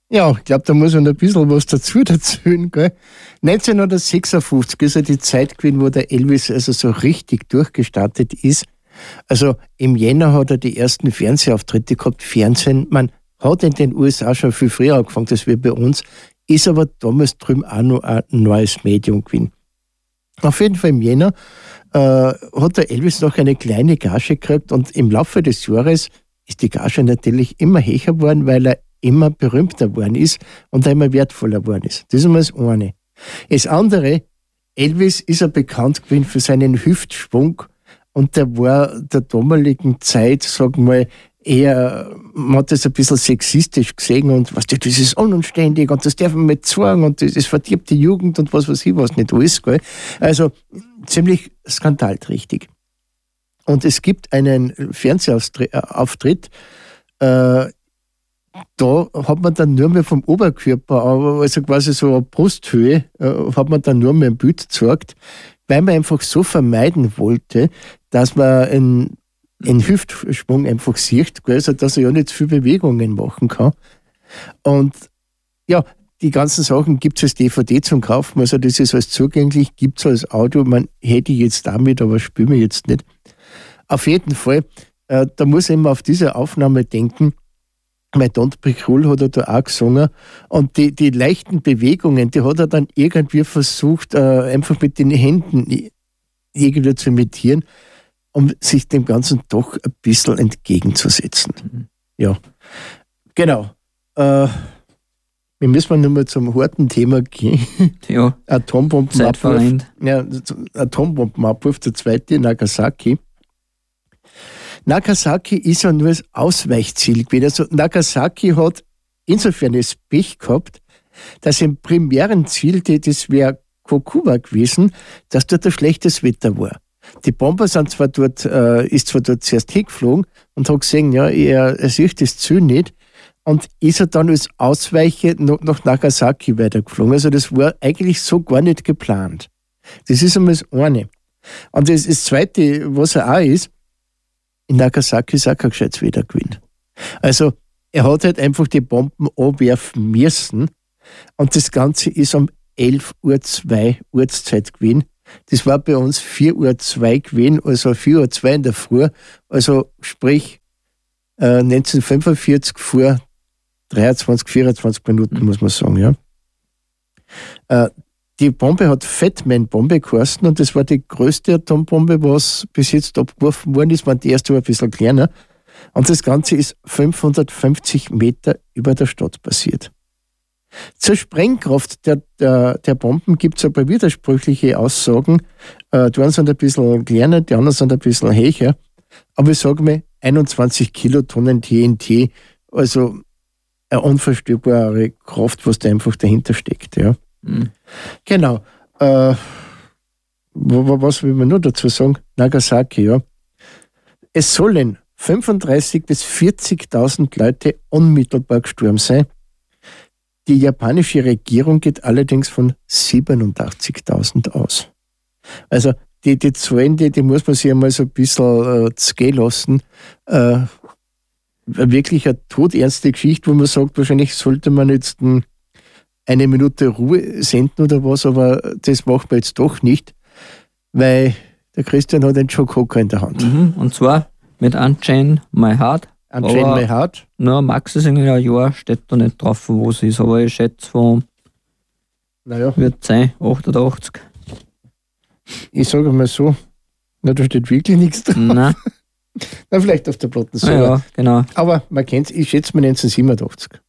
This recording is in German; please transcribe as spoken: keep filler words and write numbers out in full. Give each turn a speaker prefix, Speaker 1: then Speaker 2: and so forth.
Speaker 1: Ja, ich glaube, da muss man ein bisschen was dazu erzählen, gell? neunzehnhundertsechsundfünfzig ist ja die Zeit gewesen, wo der Elvis also so richtig durchgestartet ist. Also im Jänner hat er die ersten Fernsehauftritte gehabt. Fernsehen, man hat in den U S A schon viel früher angefangen, das wie bei uns, ist aber damals drüben auch noch ein neues Medium gewesen. Auf jeden Fall im Jänner äh, hat der Elvis noch eine kleine Gage gekriegt und im Laufe des Jahres ist die Gage natürlich immer höher geworden, weil er immer berühmter geworden ist und immer wertvoller geworden ist. Das ist einmal das eine. Das andere, Elvis ist ja bekannt gewesen für seinen Hüftschwung und der war der damaligen Zeit, sagen wir mal, eher, man hat das ein bisschen sexistisch gesehen und was, das ist unanständig und das darf man nicht sagen und das, das verdirbt die Jugend und was weiß ich, was nicht alles. Gell? Also ziemlich skandalträchtig. Und es gibt einen Fernsehauftritt, äh, da hat man dann nur mehr vom Oberkörper, also quasi so eine Brusthöhe, äh, hat man dann nur mehr ein Bild gezeigt, weil man einfach so vermeiden wollte, dass man einen, einen Hüftschwung einfach sieht, also dass er ja nicht viel Bewegungen machen kann. Und ja, die ganzen Sachen gibt es als D V D zum Kaufen, also das ist alles zugänglich, gibt es als Audio, man hätte jetzt damit, aber spielen wir jetzt nicht. Auf jeden Fall, äh, da muss ich immer auf diese Aufnahme denken, mein Don't Be Cruel hat er da auch gesungen und die, die leichten Bewegungen, die hat er dann irgendwie versucht, äh, einfach mit den Händen irgendwie zu imitieren, um sich dem Ganzen doch ein bisschen entgegenzusetzen. Mhm. Ja, genau. Äh, wir müssen nur mal zum harten Thema gehen.
Speaker 2: Ja,
Speaker 1: Atombombenabruf. Ja, Atombombenabruf, der zweite in Nagasaki. Nagasaki ist ja nur das Ausweichziel gewesen. Also Nagasaki hat insofern das Pech gehabt, dass im primären Ziel, das wäre Kokuba gewesen, dass dort ein schlechtes Wetter war. Die Bomber sind zwar dort, äh, ist zwar dort zuerst hingeflogen und hat gesehen, ja, er, er sieht das Ziel nicht und ist er dann als Ausweiche noch nach Nagasaki weitergeflogen. Also das war eigentlich so gar nicht geplant. Das ist einmal das eine. Und das, das Zweite, was er auch ist, in Nagasaki ist auch kein gescheites Wetter gewesen. Also er hat halt einfach die Bomben abwerfen müssen und das Ganze ist um elf Uhr zwei Ortszeit gewesen. Das war bei uns vier Uhr zwei gewesen, also vier Uhr zwei in der Früh, also sprich äh, neunzehnhundertfünfundvierzig vor dreiundzwanzig, vierundzwanzig Minuten, muss man sagen. Ja. Äh, Die Bombe hat Fatman-Bombe geheißen und das war die größte Atombombe, was bis jetzt abgeworfen worden ist. Die erste war ein bisschen kleiner. Und das Ganze ist fünfhundertfünfzig Meter über der Stadt passiert. Zur Sprengkraft der, der, der Bomben gibt es aber widersprüchliche Aussagen. Äh, die einen sind ein bisschen kleiner, die anderen sind ein bisschen höher. Aber ich sage mal, einundzwanzig Kilotonnen T N T, also eine unvorstellbare Kraft, was da einfach dahinter steckt. Ja. Mhm. Genau. Äh, was will man nur dazu sagen? Nagasaki, ja. Es sollen fünfunddreißigtausend bis vierzigtausend Leute unmittelbar gestorben sein. Die japanische Regierung geht allerdings von siebenundachtzigtausend aus. Also die, die Zahlen, die, die muss man sich einmal so ein bisschen äh, zugehen lassen. Äh, wirklich eine todernste Geschichte, wo man sagt, wahrscheinlich sollte man jetzt ein eine Minute Ruhe senden oder was, aber das macht man jetzt doch nicht, weil der Christian hat einen Joe Cocker in der Hand.
Speaker 2: Mhm, und zwar mit Unchain My Heart.
Speaker 1: Unchain My Heart.
Speaker 2: Nur Maxis in einem Jahr steht da nicht drauf, wo es ist, aber ich schätze von,
Speaker 1: naja,
Speaker 2: wird sein, achtundachtzig.
Speaker 1: Ich sage mal so, na, da steht wirklich nichts drauf.
Speaker 2: Nein.
Speaker 1: Na, vielleicht auf der Platte so.
Speaker 2: Ja, genau.
Speaker 1: Aber man kennt es, ich schätze mal neunzehnhundertsiebenundachtzig.